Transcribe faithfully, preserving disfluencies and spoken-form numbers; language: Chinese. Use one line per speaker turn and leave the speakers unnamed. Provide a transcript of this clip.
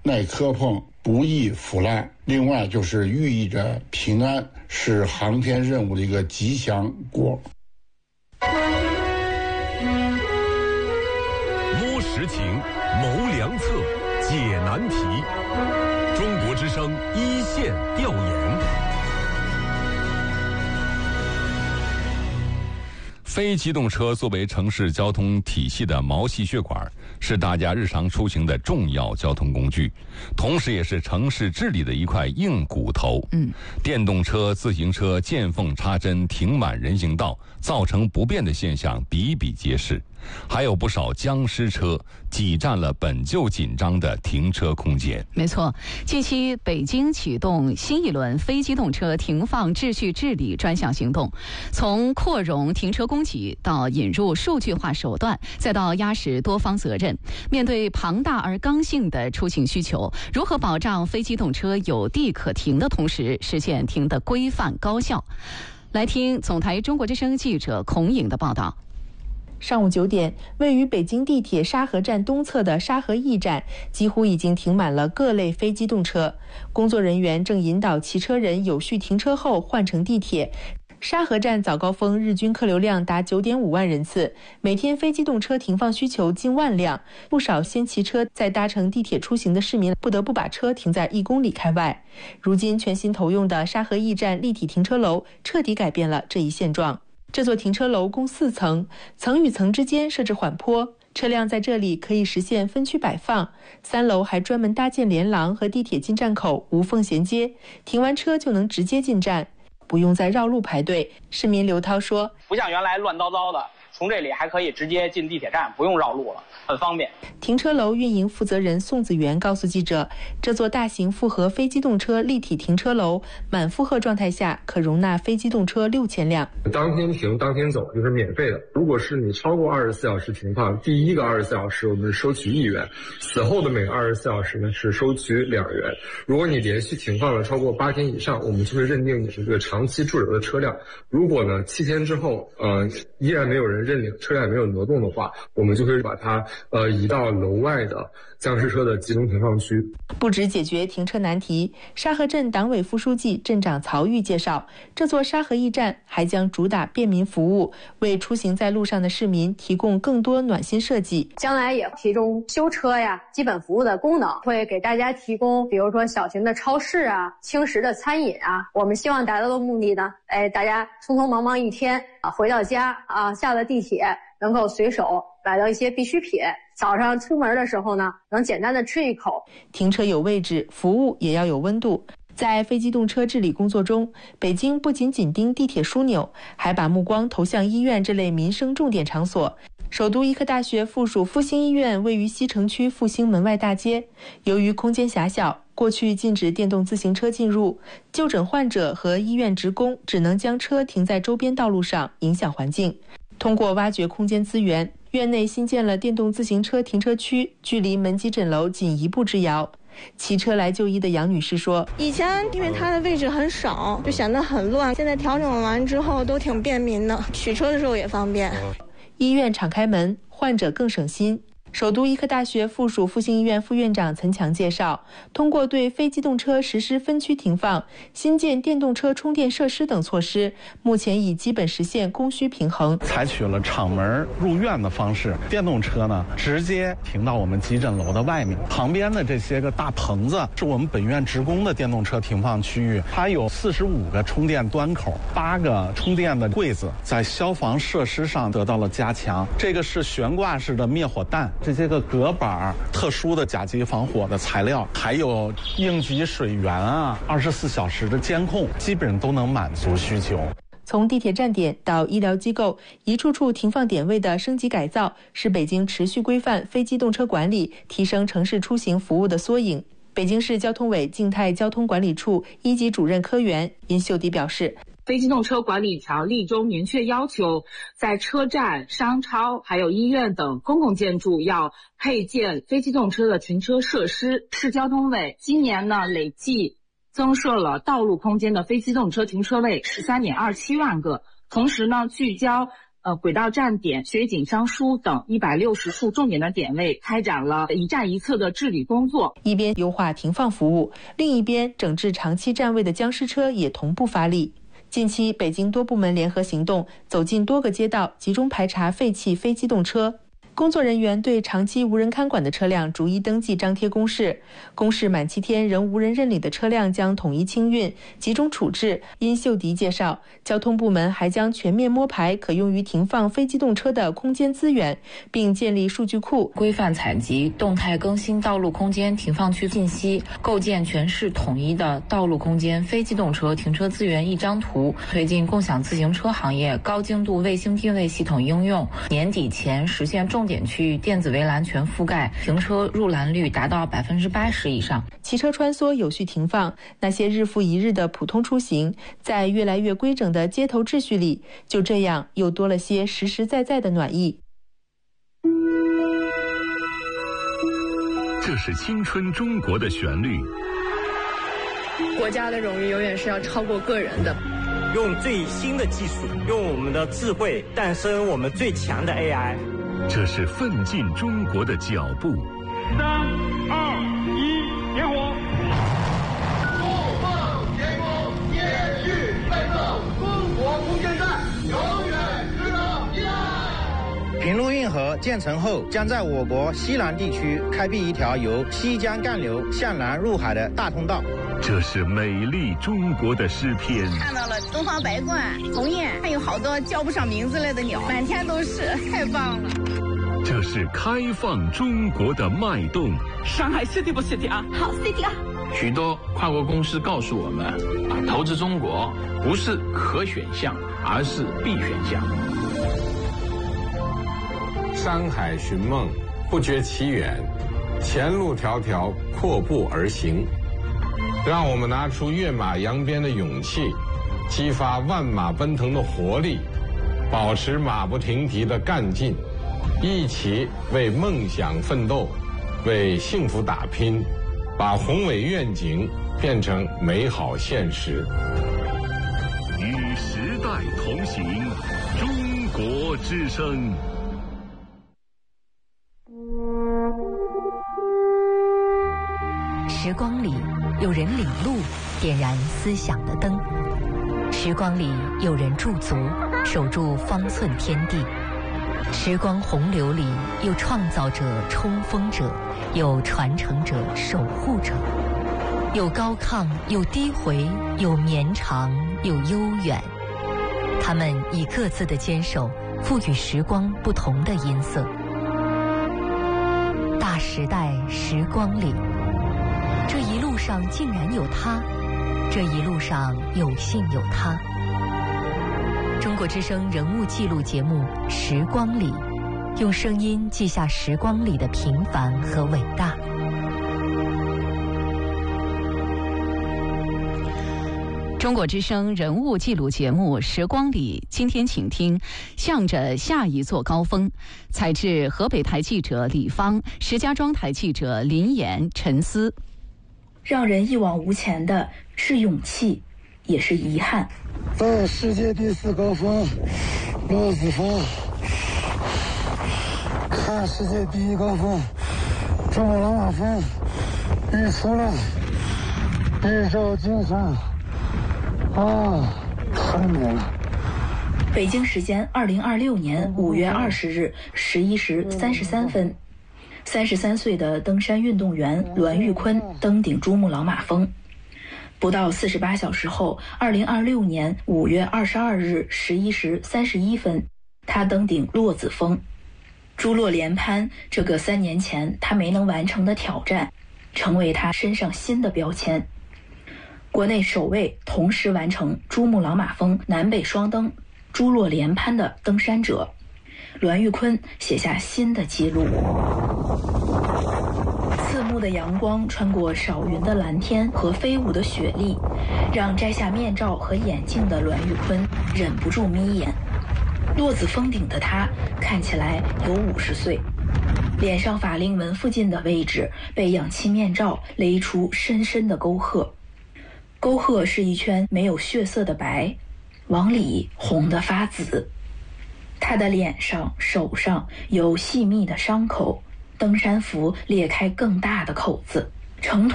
耐磕碰，不易腐烂。另外就是寓意着平安，是航天任务的一个吉祥果。
摸实情，谋良策，解难题。中国之声一线调研。非机动车作为城市交通体系的毛细血管，是大家日常出行的重要交通工具，同时也是城市治理的一块硬骨头。嗯，电动车、自行车见缝插针停满人行道，造成不便的现象比比皆是，还有不少僵尸车挤占了本就紧张的停车空间。
没错，近期北京启动新一轮非机动车停放秩序治理专项行动，从扩容停车供给到引入数据化手段，再到压实多方责任。面对庞大而刚性的出行需求，如何保障非机动车有地可停的同时实现停的规范高效？来听总台中国之声记者孔颖的报道。
上午九点，位于北京地铁沙河站东侧的沙河驿站几乎已经停满了各类非机动车，工作人员正引导骑车人有序停车后换乘地铁。沙河站早高峰日均客流量达 九点五万人次，每天非机动车停放需求近万辆，不少先骑车再搭乘地铁出行的市民不得不把车停在一公里开外。如今全新投用的沙河驿站立体停车楼彻底改变了这一现状。这座停车楼共四层，层与层之间设置缓坡，车辆在这里可以实现分区摆放。三楼还专门搭建连廊和地铁进站口无缝衔接，停完车就能直接进站，不用再绕路排队。市民刘涛说，
不像原来乱糟糟的，从这里还可以直接进地铁站，不用绕路了，很方便。
停车楼运营负责人宋子元告诉记者，这座大型复合非机动车立体停车楼满负荷状态下可容纳非机动车六千辆，
当天停当天走，就是免费的。如果是你超过二十四小时停放，第一个二十四小时我们收取一元，此后的每个二十四小时呢是收取两元。如果你连续停放了超过八天以上，我们就会认定你是这个长期驻留的车辆。如果呢七天之后呃依然没有人认领，车辆也没有挪动的话，我们就会把它呃移到楼外的僵尸车的集中停放区。
不止解决停车难题，沙河镇党委副书记、镇长曹玉介绍，这座沙河驿站还将主打便民服务，为出行在路上的市民提供更多暖心设计。
将来也提供修车呀、基本服务的功能，会给大家提供比如说小型的超市啊、轻食的餐饮啊。我们希望达到的目的呢，哎，大家匆匆忙忙一天啊，回到家啊，下了地铁能够随手买到一些必需品，早上出门的时候呢，能简单的吃一口。
停车有位置，服务也要有温度。在非机动车治理工作中，北京不仅紧盯地铁枢纽，还把目光投向医院这类民生重点场所。首都医科大学附属复兴医院位于西城区复兴门外大街，由于空间狭小，过去禁止电动自行车进入，就诊患者和医院职工只能将车停在周边道路上，影响环境。通过挖掘空间资源，院内新建了电动自行车停车区，距离门急诊楼仅一步之遥。骑车来就医的杨女士说，
以前因为它的位置很少，就显得很乱，现在调整完之后都挺便民的，取车的时候也方便。
医院敞开门，患者更省心。首都医科大学附属复兴医院副院长岑强介绍，通过对非机动车实施分区停放、新建电动车充电设施等措施，目前已基本实现供需平衡。
采取了敞门入院的方式，电动车呢直接停到我们急诊楼的外面，旁边的这些个大棚子是我们本院职工的电动车停放区域，它有四十五个充电端口，八个充电的柜子，在消防设施上得到了加强。这个是悬挂式的灭火弹。这些个隔板、特殊的甲级防火的材料，还有应急水源啊，二十四小时的监控，基本都能满足需求。
从地铁站点到医疗机构，一处处停放点位的升级改造，是北京持续规范非机动车管理、提升城市出行服务的缩影。北京市交通委静态交通管理处一级主任科员殷秀迪表示，
非机动车管理条例中明确要求，在车站、商超还有医院等公共建筑要配建非机动车的停车设施。市交通委今年呢累计增设了道路空间的非机动车停车位十三点二七万个，同时呢聚焦呃轨道站点、雪景商书等一百六十处重点的点位，开展了一站一侧的治理工作。
一边优化停放服务，另一边整治长期占位的僵尸车也同步发力。近期，北京多部门联合行动，走进多个街道，集中排查废弃非机动车。工作人员对长期无人看管的车辆逐一登记张贴公示，公示满七天仍无人认领的车辆将统一清运、集中处置。殷秀迪介绍，交通部门还将全面摸排可用于停放非机动车的空间资源，并建立数据库，
规范采集、动态更新道路空间停放区信息，构建全市统一的道路空间非机动车停车资源一张图，推进共享自行车行业高精度卫星定位系统应用，年底前实现重点区域电子围栏全覆盖，停车入栏率达到百分之八十以上。
骑车穿梭有序停放，那些日复一日的普通出行，在越来越规整的街头秩序里，就这样又多了些实实在在的暖意。
这是青春中国的旋律。
国家的荣誉永远是要超过个人的。
用最新的技术，用我们的智慧诞生我们最强的 A I。
这是奋进中国的脚步。
三二一，点火！共创天空，延续奋斗，中国空间站永远值得依赖。
平陆运河建成后，将在我国西南地区开辟一条由西江干流向南入海的大通道。
这是美丽中国的诗篇。
看到了东方白鹳、鸿雁，还有好多叫不上名字来的鸟，满天都是，太棒了。
这是开放中国的脉动。
上海 City 不 City 啊？
好 City 啊！
许多跨国公司告诉我们，啊，投资中国不是可选项，而是必选项。
山海寻梦，不觉其远，前路迢迢，阔步而行。让我们拿出跃马扬鞭的勇气，激发万马奔腾的活力，保持马不停蹄的干劲，一起为梦想奋斗，为幸福打拼，把宏伟愿景变成美好现实。
与时代同行，中国之声。
时光里有人领路，点燃思想的灯；时光里有人驻足，守住方寸天地；时光洪流里有创造者、冲锋者，有传承者、守护者，有高亢，有低回，有绵长，有悠远。他们以各自的坚守，赋予时光不同的音色。大时代时光里，这一路上竟然有他，这一路上有幸有他。中国之声人物记录节目《时光里》，用声音记下时光里的平凡和伟大。
中国之声人物记录节目《时光里》，今天请听《向着下一座高峰》，采自河北台记者李芳、石家庄台记者林岩、陈思。
让人一往无前的是勇气，也是遗憾。
在世界第四高峰落子峰，看世界第一高峰珠穆朗玛峰，日出了，日照金山，啊，太美了。
北京时间二零二六年五月二十日十一时三十三分。三十三岁的登山运动员栾玉坤登顶珠穆朗玛峰，不到四十八小时后，二零二六年五月二十二日十一时三十一分，他登顶落子峰。珠落连攀这个三年前他没能完成的挑战，成为他身上新的标签。国内首位同时完成珠穆朗玛峰南北双登、珠落连攀的登山者。栾玉坤写下新的记录。刺目的阳光穿过少云的蓝天和飞舞的雪粒，让摘下面罩和眼镜的栾玉坤忍不住眯眼。落子峰顶的他看起来有五十岁，脸上法令纹附近的位置被氧气面罩勒出深深的沟壑，沟壑是一圈没有血色的白，往里红得发紫。 他的脸上、手上有细密的伤口，登山服裂开更大的口子。成